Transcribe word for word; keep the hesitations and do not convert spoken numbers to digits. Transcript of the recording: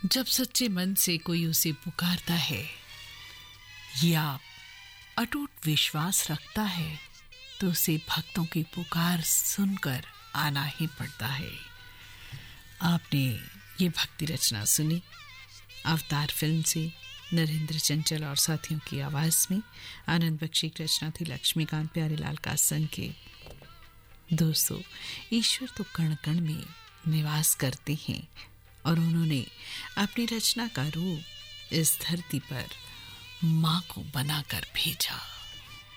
जब सच्चे मन से कोई उसे पुकारता है या अटूट विश्वास रखता है तो उसे भक्तों की पुकार सुनकर आना ही पड़ता है। आपने ये भक्ति रचना सुनी अवतार फिल्म से, नरेंद्र चंचल और साथियों की आवाज में। आनंद बख्शी की रचना थी लक्ष्मीकांत प्यारेलाल कासन के। दोस्तों, ईश्वर तो कण कण में निवास करते हैं और उन्होंने अपनी रचना का रूप इस धरती पर मां को बनाकर भेजा।